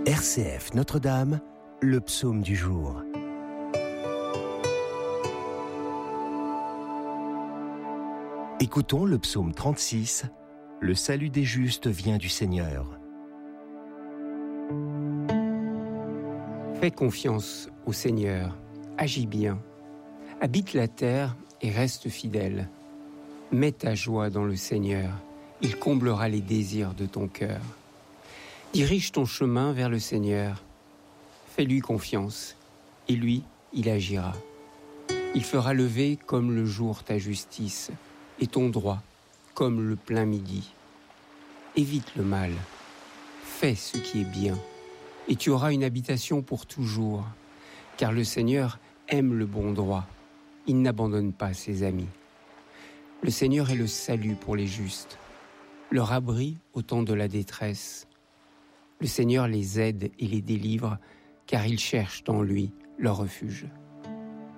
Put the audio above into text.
RCF Notre-Dame, le psaume du jour. Écoutons le psaume 36, « Le salut des justes vient du Seigneur ». Fais confiance au Seigneur, agis bien, habite la terre et reste fidèle. Mets ta joie dans le Seigneur, il comblera les désirs de ton cœur. Dirige ton chemin vers le Seigneur, fais-lui confiance, et lui, il agira. Il fera lever comme le jour ta justice, et ton droit comme le plein midi. Évite le mal, fais ce qui est bien, et tu auras une habitation pour toujours, car le Seigneur aime le bon droit, il n'abandonne pas ses amis. Le Seigneur est le salut pour les justes, leur abri au temps de la détresse. Le Seigneur les aide et les délivre, car ils cherchent en lui leur refuge.